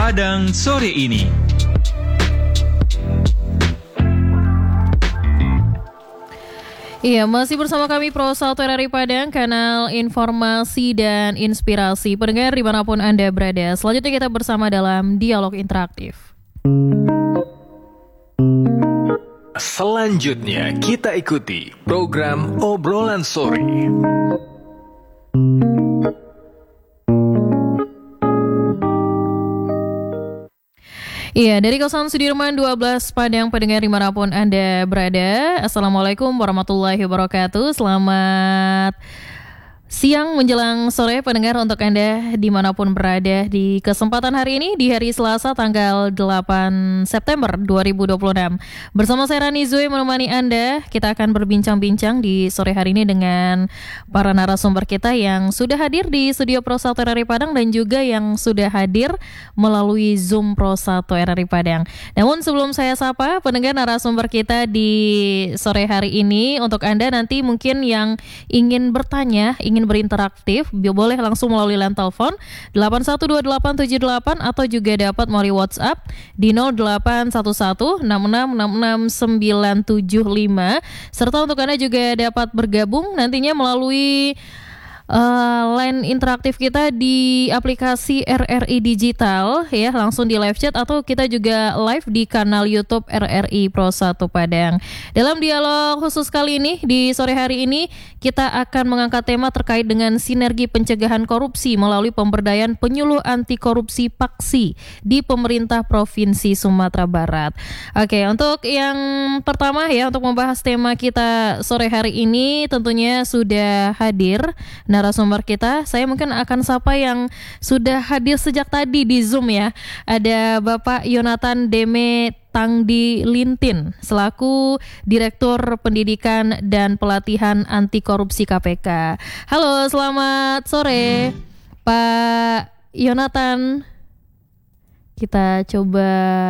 Padang sore ini. Iya, masih bersama kami Pro 1 RRI Padang, kanal informasi dan inspirasi pendengar dimanapun Anda berada. Selanjutnya kita bersama dalam dialog interaktif. Selanjutnya kita ikuti program Obrolan Sore. Iya, dari kawasan Sudirman 12 Padang pendengar dimanapun Anda berada. Assalamualaikum warahmatullahi wabarakatuh. Selamat siang menjelang sore pendengar untuk Anda dimanapun berada di kesempatan hari ini di hari Selasa tanggal 8 September 2026. Bersama saya Rani Zoe menemani Anda, kita akan berbincang-bincang di sore hari ini dengan para narasumber kita yang sudah hadir di studio Pro 1 RRI Padang dan juga yang sudah hadir melalui Zoom Pro 1 RRI Padang. Namun sebelum saya sapa pendengar narasumber kita di sore hari ini, untuk Anda nanti mungkin yang ingin bertanya, ingin berinteraktif, boleh langsung melalui line telepon 812878 atau juga dapat melalui WhatsApp di 0811666695, serta untuk Anda juga dapat bergabung nantinya melalui line interaktif kita di aplikasi RRI Digital ya, langsung di live chat atau kita juga live di kanal YouTube RRI Pro 1 Padang. Dalam dialog khusus kali ini di sore hari ini kita akan mengangkat tema terkait dengan sinergi pencegahan korupsi melalui pemberdayaan penyuluh anti korupsi PAKSI di pemerintah Provinsi Sumatera Barat. Oke, untuk yang pertama ya, untuk membahas tema kita sore hari ini tentunya sudah hadir narasumber kita. Saya mungkin akan sapa yang sudah hadir sejak tadi di Zoom ya. Ada Bapak Yonatan Deme Tangdi Lintin selaku Direktur Pendidikan dan Pelatihan Anti Korupsi KPK. Halo, selamat sore Pak Yonatan. Kita coba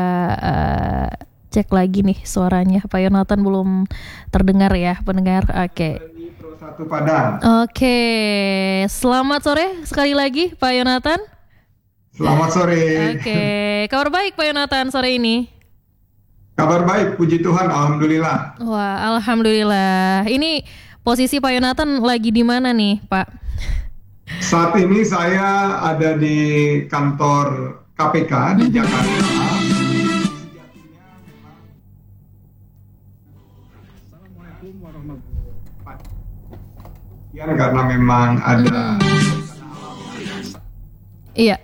cek lagi nih suaranya. Pak Yonatan belum terdengar ya pendengar. Oke. Satu Padang. Oke, selamat sore sekali lagi Pak Yonatan. Selamat sore. Oke, kabar baik Pak Yonatan sore ini? Kabar baik, puji Tuhan, alhamdulillah. Wah, alhamdulillah. Ini posisi Pak Yonatan lagi di mana nih, Pak? Saat ini saya ada di kantor KPK di Jakarta. Karena memang ada Iya.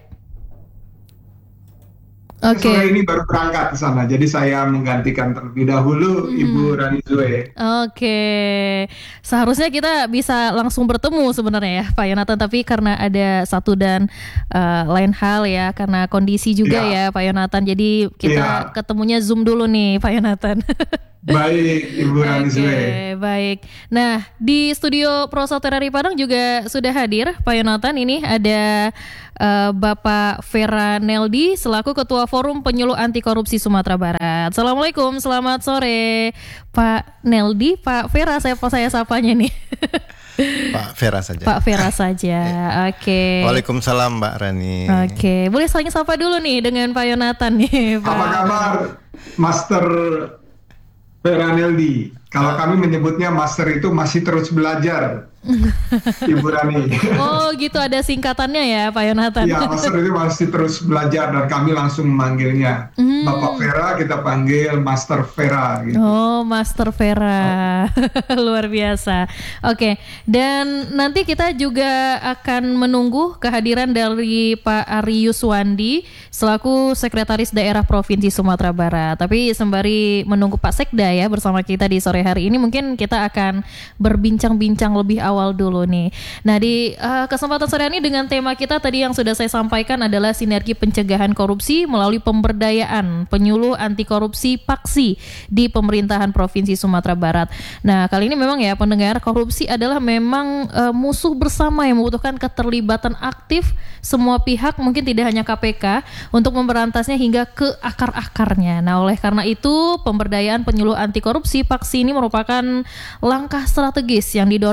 Oke. Sore ini baru berangkat ke sana, jadi saya menggantikan terlebih dahulu Ibu Rani Zoe. Oke, seharusnya kita bisa langsung bertemu sebenarnya ya Pak Yonatan, tapi karena ada satu dan lain hal ya, karena kondisi juga ya Pak Yonatan, jadi kita ketemunya Zoom dulu nih Pak Yonatan. Baik, Ibu Rani Zoe. Baik. Nah, di studio Pro 1 RRI Padang juga sudah hadir Pak Yonatan. Ini ada Bapak Vera Neldi selaku Ketua Forum Penyuluh Anti Korupsi Sumatera Barat. Assalamualaikum, selamat sore Pak Neldi. Pak Vera, saya sapanya nih. Pak Vera saja. Pak Vera saja. Oke. Waalaikumsalam Mbak Rani. Oke, boleh saling sapa dulu nih dengan Pak Yonatan nih, Pak. Apa kabar, Master Vera Neldi? Kalau kami menyebutnya master itu masih terus belajar, Ibu Rani. Oh gitu, ada singkatannya ya Pak Yonatan. Ya, master itu masih terus belajar dan kami langsung memanggilnya Bapak Vera, kita panggil Master Vera gitu. Oh, Master Vera. Luar biasa. Oke, dan nanti kita juga akan menunggu kehadiran dari Pak Ari Yuswandi selaku Sekretaris Daerah Provinsi Sumatera Barat. Tapi sembari menunggu Pak Sekda ya bersama kita di sore hari ini, mungkin kita akan berbincang-bincang lebih awal dulu nih. Nah, di kesempatan sore ini dengan tema kita tadi yang sudah saya sampaikan adalah sinergi pencegahan korupsi melalui pemberdayaan penyuluh anti korupsi PAKSI di pemerintahan Provinsi Sumatera Barat. Nah, kali ini memang ya pendengar, korupsi adalah memang musuh bersama yang membutuhkan keterlibatan aktif semua pihak, mungkin tidak hanya KPK, untuk memberantasnya hingga ke akar-akarnya. Nah, oleh karena itu pemberdayaan penyuluh anti korupsi PAKSI ini merupakan langkah strategis yang didorong oleh Komisi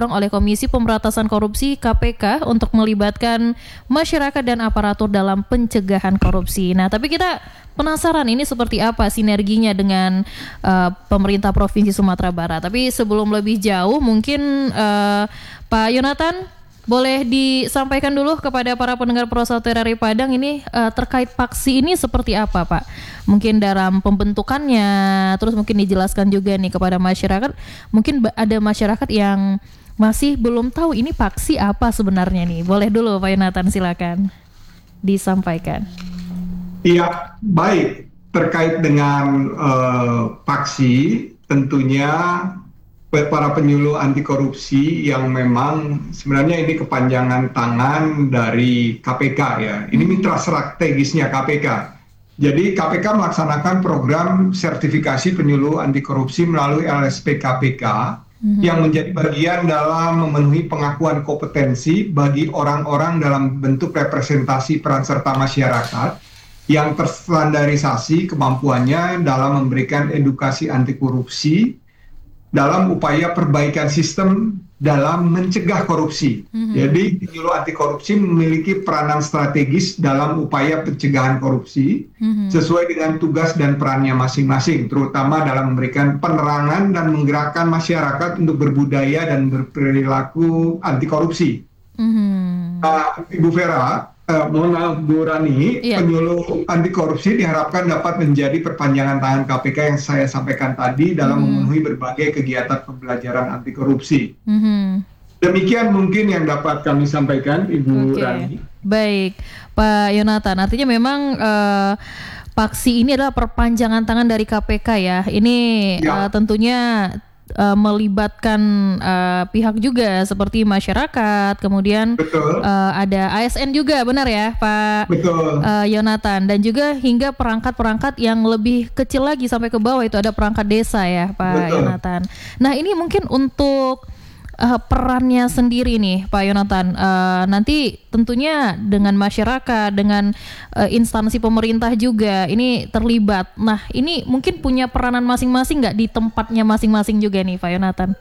Komisi Pemberantasan Korupsi (KPK) untuk melibatkan masyarakat dan aparatur dalam pencegahan korupsi. Nah, tapi kita penasaran ini seperti apa sinerginya dengan pemerintah Provinsi Sumatera Barat. Tapi sebelum lebih jauh, mungkin Pak Yonatan boleh disampaikan dulu kepada para pendengar Prosa TRRI Padang ini terkait paksi ini seperti apa, Pak? Mungkin dalam pembentukannya, terus mungkin dijelaskan juga nih kepada masyarakat. Mungkin ada masyarakat yang masih belum tahu ini paksi apa sebenarnya nih. Boleh dulu Pak Yonatan, silakan disampaikan. Iya, baik. Terkait dengan paksi, tentunya para penyuluh anti korupsi yang memang sebenarnya ini kepanjangan tangan dari KPK ya. Ini mitra strategisnya KPK. Jadi KPK melaksanakan program sertifikasi penyuluh anti korupsi melalui LSP KPK yang menjadi bagian dalam memenuhi pengakuan kompetensi bagi orang-orang dalam bentuk representasi peran serta masyarakat yang terstandarisasi kemampuannya dalam memberikan edukasi anti korupsi dalam upaya perbaikan sistem dalam mencegah korupsi. Jadi penyuluh anti korupsi memiliki peranan strategis dalam upaya pencegahan korupsi sesuai dengan tugas dan perannya masing-masing, terutama dalam memberikan penerangan dan menggerakkan masyarakat untuk berbudaya dan berperilaku anti korupsi. Ibu Vera, mohon maaf Bu Rani, penyuluh anti korupsi diharapkan dapat menjadi perpanjangan tangan KPK yang saya sampaikan tadi dalam memenuhi berbagai kegiatan pembelajaran anti korupsi. Demikian mungkin yang dapat kami sampaikan, Ibu Rani. Baik, Pak Yonatan. Artinya memang paksi ini adalah perpanjangan tangan dari KPK ya. Ini tentunya melibatkan pihak juga seperti masyarakat, kemudian ada ASN juga, benar ya Pak Yonatan, dan juga hingga perangkat-perangkat yang lebih kecil lagi sampai ke bawah itu ada perangkat desa ya Pak Yonatan. Nah ini mungkin untuk perannya sendiri nih Pak Yonatan, nanti tentunya dengan masyarakat, dengan instansi pemerintah juga ini terlibat. Nah ini mungkin punya peranan masing-masing nggak di tempatnya masing-masing juga nih Pak Yonatan?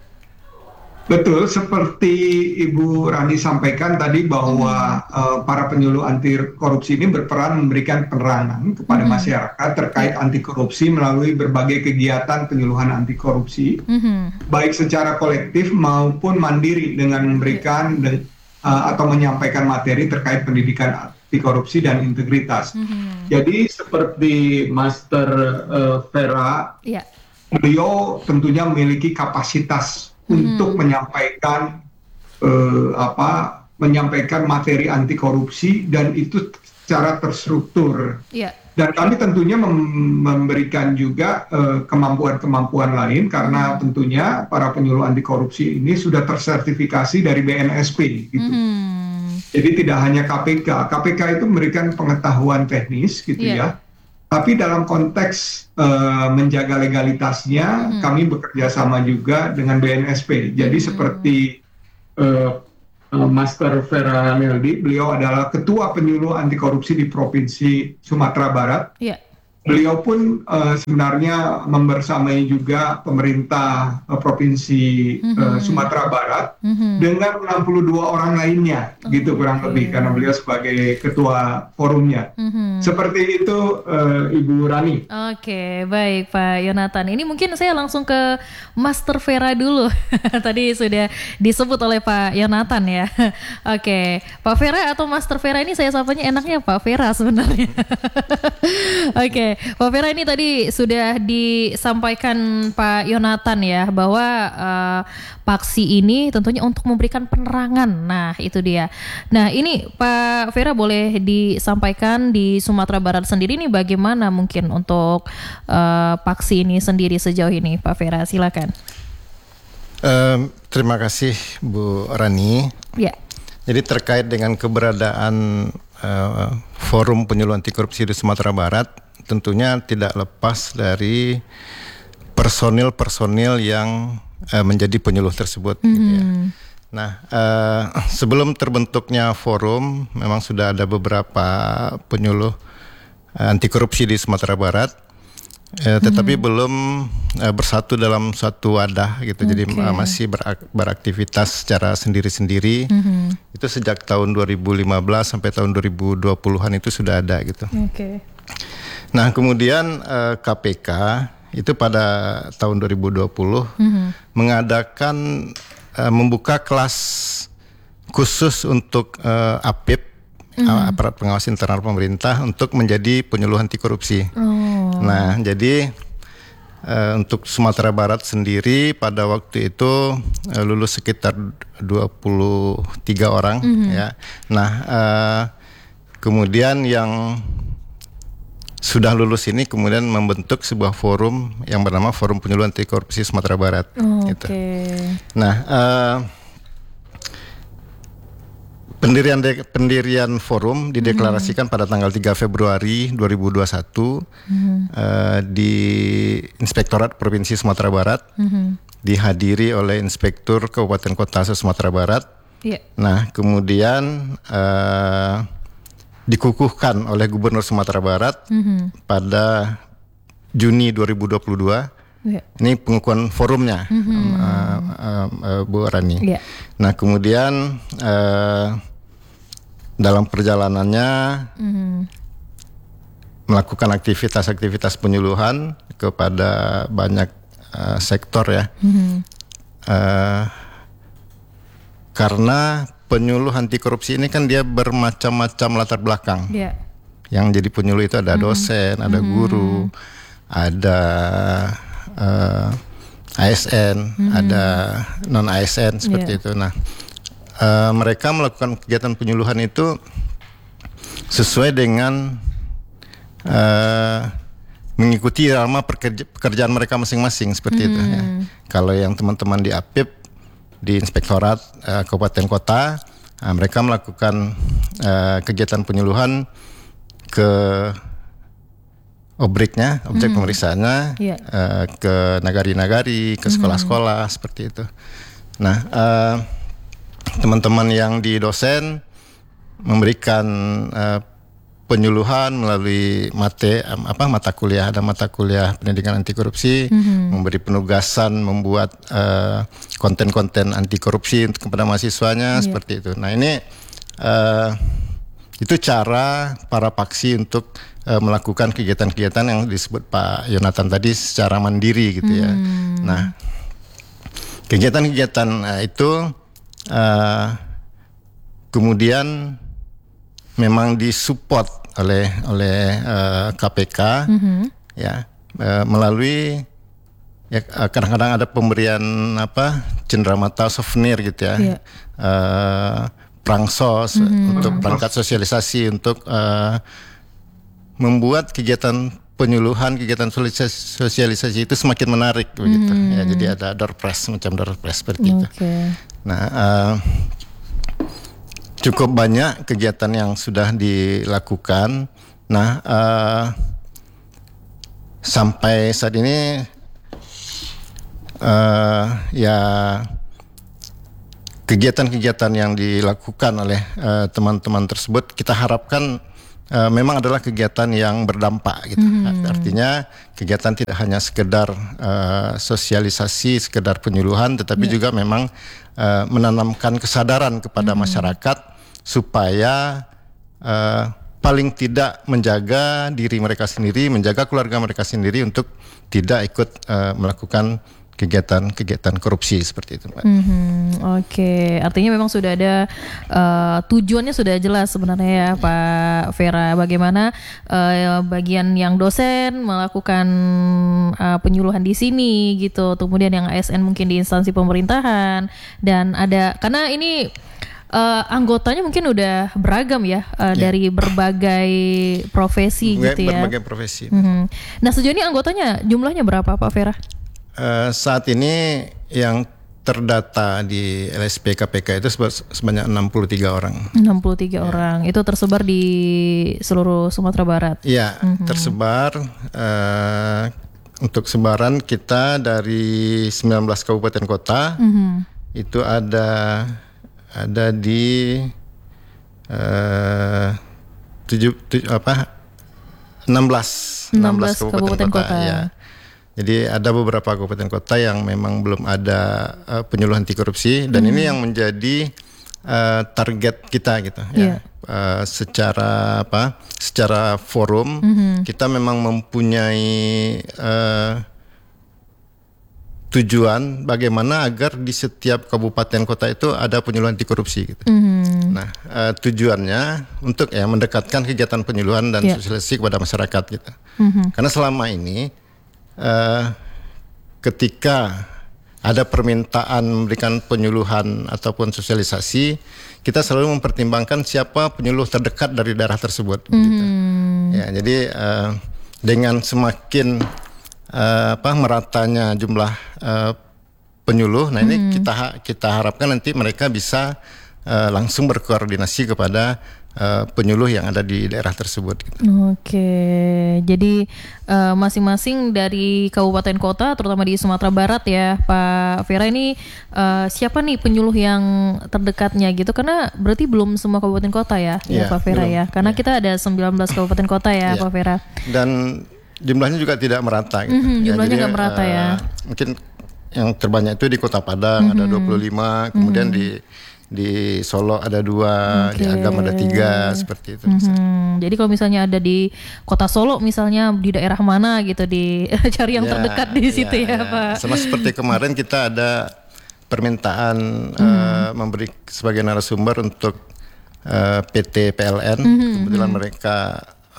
Betul, seperti Ibu Rani sampaikan tadi bahwa para penyuluh anti korupsi ini berperan memberikan penerangan kepada masyarakat terkait anti korupsi melalui berbagai kegiatan penyuluhan anti korupsi, baik secara kolektif maupun mandiri dengan memberikan atau menyampaikan materi terkait pendidikan anti korupsi dan integritas. Jadi seperti Master Vera, beliau tentunya memiliki kapasitas untuk menyampaikan menyampaikan materi anti korupsi dan itu secara terstruktur. Dan kami tentunya memberikan juga kemampuan-kemampuan lain karena tentunya para penyuluh anti korupsi ini sudah tersertifikasi dari BNSP gitu. Jadi tidak hanya KPK. KPK itu memberikan pengetahuan teknis gitu ya. Tapi dalam konteks menjaga legalitasnya, kami bekerja sama juga dengan BNSP. Jadi seperti Master Vera Neldi, beliau adalah Ketua Penyuluh Anti Korupsi di Provinsi Sumatera Barat. Beliau pun sebenarnya membersamai juga pemerintah Provinsi Sumatera Barat dengan 62 orang lainnya, gitu kurang lebih, karena beliau sebagai ketua forumnya. Seperti itu, Ibu Rani. Oke, baik Pak Yonatan. Ini mungkin saya langsung ke Master Vera dulu. Tadi sudah disebut oleh Pak Yonatan ya. Oke, Pak Vera atau Master Vera ini saya sapanya enaknya Pak Vera sebenarnya. Oke. Pak Vera, ini tadi sudah disampaikan Pak Yonatan ya bahwa paksi ini tentunya untuk memberikan penerangan. Nah itu dia. Nah ini Pak Vera boleh disampaikan di Sumatera Barat sendiri nih bagaimana mungkin untuk paksi ini sendiri sejauh ini Pak Vera, silakan. Terima kasih Bu Rani. Jadi terkait dengan keberadaan forum penyuluh anti korupsi di Sumatera Barat, tentunya tidak lepas dari personil-personil yang menjadi penyuluh tersebut. Gitu ya. Nah, sebelum terbentuknya forum, memang sudah ada beberapa penyuluh anti korupsi di Sumatera Barat. tetapi belum bersatu dalam suatu wadah gitu. Jadi masih beraktivitas secara sendiri-sendiri. Itu sejak tahun 2015 sampai tahun 2020-an itu sudah ada gitu. Nah, kemudian KPK itu pada tahun 2020 mengadakan membuka kelas khusus untuk APIP, aparat pengawas internal pemerintah, untuk menjadi penyuluh anti korupsi. Nah, jadi untuk Sumatera Barat sendiri pada waktu itu lulus sekitar 23 orang ya. Nah, kemudian yang sudah lulus ini kemudian membentuk sebuah forum yang bernama Forum Penyuluh Anti Korupsi Sumatera Barat. Gitu. Nah, pendirian forum dideklarasikan pada tanggal 3 Februari 2021 di Inspektorat Provinsi Sumatera Barat, dihadiri oleh Inspektur Kabupaten Kota Sumatera Barat. Nah, kemudian dikukuhkan oleh Gubernur Sumatera Barat pada Juni 2022. Ini pengukuhan forumnya, Bu Rani. Nah, kemudian dalam perjalanannya melakukan aktivitas-aktivitas penyuluhan kepada banyak sektor ya. Karena penyuluh anti korupsi ini kan dia bermacam-macam latar belakang. Yang jadi penyuluh itu ada dosen, ada guru, ada ASN, ada non ASN seperti itu. Nah, mereka melakukan kegiatan penyuluhan itu sesuai dengan mengikuti irama pekerjaan mereka masing-masing seperti itu. Ya. Kalau yang teman-teman di APIP, di Inspektorat Kabupaten Kota, mereka melakukan kegiatan penyuluhan ke objek pemeriksaannya, ke nagari-nagari, ke sekolah-sekolah seperti itu. Nah, teman-teman yang di dosen memberikan penyuluhan melalui mata kuliah, ada mata kuliah pendidikan anti korupsi, memberi penugasan membuat konten-konten anti korupsi untuk kepada mahasiswanya seperti itu. Nah, ini itu cara para paksi untuk melakukan kegiatan-kegiatan yang disebut Pak Yonatan tadi secara mandiri gitu ya. Nah, kegiatan-kegiatan itu kemudian memang disupport oleh KPK ya, melalui ya, kadang-kadang ada pemberian cenderamata souvenir gitu ya, prangsos untuk perangkat sosialisasi untuk membuat kegiatan penyuluhan, kegiatan sosialisasi itu semakin menarik begitu. Ya, jadi ada door prize, macam door prize seperti itu. Nah, cukup banyak kegiatan yang sudah dilakukan. Nah, sampai saat ini ya kegiatan-kegiatan yang dilakukan oleh teman-teman tersebut kita harapkan memang adalah kegiatan yang berdampak gitu. Artinya kegiatan tidak hanya sekedar sosialisasi, sekedar penyuluhan, tetapi juga memang menanamkan kesadaran kepada masyarakat supaya paling tidak menjaga diri mereka sendiri, menjaga keluarga mereka sendiri untuk tidak ikut melakukan kegiatan-kegiatan korupsi seperti itu, Pak. Oke, artinya memang sudah ada tujuannya sudah jelas sebenarnya ya, Pak Vera. Bagaimana bagian yang dosen melakukan penyuluhan di sini gitu, kemudian yang ASN mungkin di instansi pemerintahan, dan ada karena ini anggotanya mungkin udah beragam ya, dari berbagai profesi gitu ya. Berbagai profesi. Nah, sejauh ini anggotanya jumlahnya berapa, Pak Vera? Saat ini yang terdata di LSP KPK itu sebanyak 63 orang. 63 orang. Itu tersebar di seluruh Sumatera Barat. Iya, tersebar. Untuk sebaran kita dari 19 kabupaten kota. Itu ada di 16 kabupaten kota. Ya. Jadi ada beberapa kabupaten kota yang memang belum ada penyuluh anti korupsi dan ini yang menjadi target kita gitu ya. Secara forum kita memang mempunyai tujuan bagaimana agar di setiap kabupaten kota itu ada penyuluhan anti korupsi gitu. Nah, tujuannya untuk mendekatkan kegiatan penyuluhan dan sosialisasi kepada masyarakat gitu. Karena selama ini ketika ada permintaan memberikan penyuluhan ataupun sosialisasi, kita selalu mempertimbangkan siapa penyuluh terdekat dari daerah tersebut. Gitu. Ya, jadi dengan semakin meratanya jumlah penyuluh, nah ini kita harapkan nanti mereka bisa langsung berkoordinasi kepada penyuluh yang ada di daerah tersebut. Gitu. Oke, jadi masing-masing dari kabupaten kota, terutama di Sumatera Barat ya, Pak Vera ini siapa nih penyuluh yang terdekatnya gitu? Karena berarti belum semua kabupaten kota ya, Pak Vera belum, ya. Karena kita ada 19 kabupaten kota ya, Pak Vera. Dan jumlahnya juga tidak merata. Gitu. Jumlahnya nggak merata ya. Mungkin yang terbanyak itu di Kota Padang ada 25, kemudian di Solo ada 2, di Agam ada 3, seperti itu. Jadi kalau misalnya ada di Kota Solo misalnya di daerah mana gitu, cari yang terdekat di situ ya Pak. Sama seperti kemarin kita ada permintaan memberi sebagai narasumber untuk PT PLN. Kebetulan mereka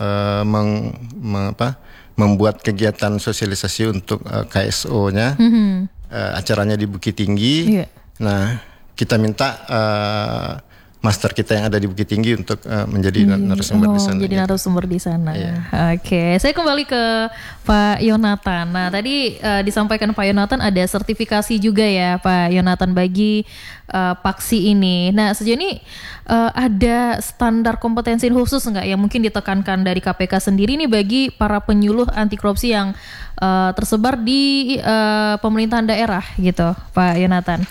membuat kegiatan sosialisasi untuk KSO-nya. Acaranya di Bukit Tinggi. Nah, kita minta master kita yang ada di Bukit Tinggi untuk menjadi narasumber di sana. Menjadi narasumber di sana. Oke, saya kembali ke Pak Yonatan. Nah, tadi disampaikan Pak Yonatan ada sertifikasi juga ya Pak Yonatan bagi paksi ini. Nah, sejauh ini ada standar kompetensi khusus nggak yang mungkin ditekankan dari KPK sendiri nih bagi para penyuluh anti korupsi yang tersebar di pemerintahan daerah gitu, Pak Yonatan?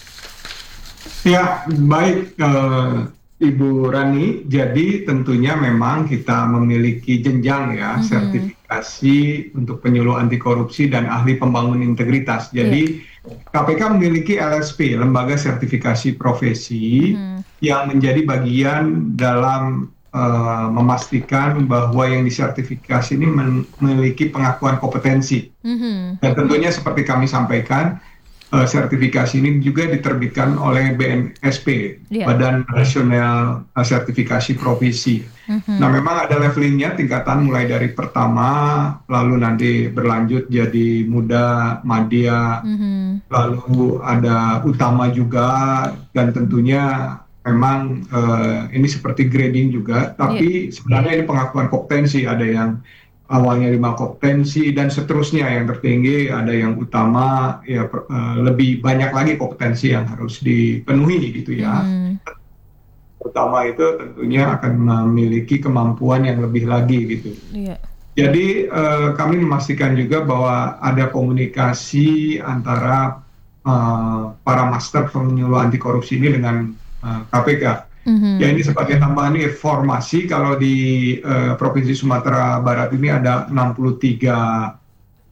Ya, baik Ibu Rani. Jadi tentunya memang kita memiliki jenjang ya sertifikasi untuk penyuluh anti korupsi dan ahli pembangun integritas. Jadi KPK memiliki LSP, Lembaga Sertifikasi Profesi, yang menjadi bagian dalam memastikan bahwa yang disertifikasi ini memiliki pengakuan kompetensi. Dan tentunya seperti kami sampaikan, sertifikasi ini juga diterbitkan oleh BNSP, Badan Nasional Sertifikasi Profesi. Nah, memang ada levelingnya, tingkatan mulai dari pertama, lalu nanti berlanjut jadi muda, madya, lalu ada utama juga, dan tentunya memang ini seperti grading juga, tapi sebenarnya ini pengakuan kompetensi, ada yang awalnya 5 kompetensi dan seterusnya, yang tertinggi ada yang utama ya, lebih banyak lagi kompetensi yang harus dipenuhi gitu ya. Utama itu tentunya akan memiliki kemampuan yang lebih lagi gitu. Jadi kami memastikan juga bahwa ada komunikasi antara para master penyuluh anti korupsi ini dengan KPK. Ya, ini sebagai tambahan informasi, kalau di Provinsi Sumatera Barat ini ada 63